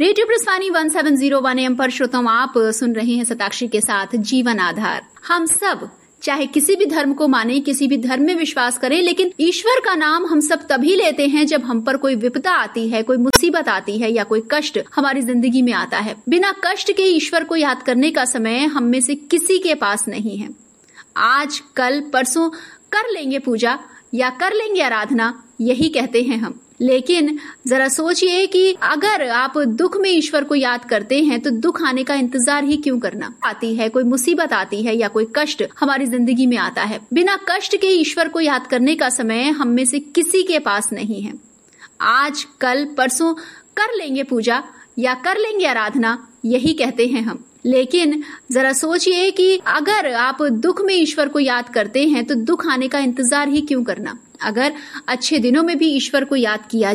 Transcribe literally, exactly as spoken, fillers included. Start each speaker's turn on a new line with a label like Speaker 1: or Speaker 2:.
Speaker 1: Radio प्रस्थानी one seven zero one M पर श्रोताओं आप सुन रहे हैं शताक्षी के साथ जीवन आधार। हम सब चाहे किसी भी धर्म को माने, किसी भी धर्म में विश्वास करें, लेकिन ईश्वर का नाम हम सब तभी लेते हैं जब हम पर कोई विपदा आती है, कोई मुसीबत आती है या कोई कष्ट हमारी जिंदगी में आता है। बिना कष्ट के ईश्वर को याद करने का समय हम में से किसी के पास नहीं है। आज कल परसों कर लेंगे पूजा या कर लेंगे आराधना, यही कहते हैं हम। लेकिन जरा सोचिए कि अगर आप दुख में ईश्वर को याद करते हैं तो दुख आने का इंतजार ही क्यों करना। आती है कोई मुसीबत आती है या कोई कष्ट हमारी जिंदगी में आता है, बिना कष्ट के ईश्वर को याद करने का समय हम में से किसी के पास नहीं है। आज कल परसों कर लेंगे पूजा या कर लेंगे आराधना, यही कहते हैं हम। लेकिन जरा सोचिए कि अगर आप दुख में ईश्वर को याद करते हैं तो दुख आने का इंतजार ही क्यों करना। अगर अच्छे दिनों में भी ईश्वर को याद किया